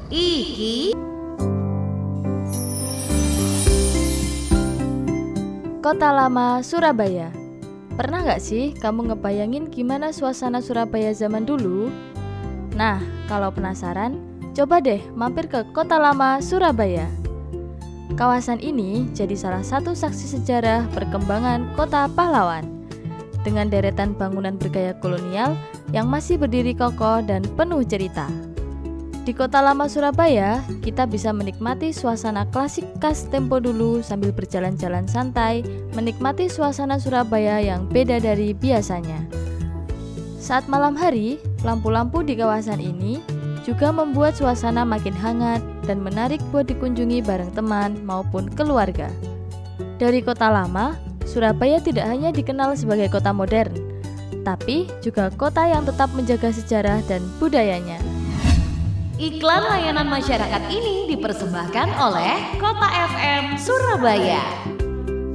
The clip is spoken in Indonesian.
Iki Kota Lama Surabaya. Pernah gak sih kamu ngebayangin gimana suasana Surabaya zaman dulu? Nah, kalau penasaran, coba deh mampir ke Kota Lama Surabaya. Kawasan ini jadi salah satu saksi sejarah perkembangan kota pahlawan, dengan deretan bangunan bergaya kolonial yang masih berdiri kokoh dan penuh cerita. Di Kota Lama Surabaya, kita bisa menikmati suasana klasik khas tempo dulu sambil berjalan-jalan santai, menikmati suasana Surabaya yang beda dari biasanya. Saat malam hari, lampu-lampu di kawasan ini juga membuat suasana makin hangat dan menarik buat dikunjungi bareng teman maupun keluarga. Dari Kota Lama, Surabaya tidak hanya dikenal sebagai kota modern, tapi juga kota yang tetap menjaga sejarah dan budayanya. iklan layanan masyarakat ini dipersembahkan oleh Kota FM Surabaya.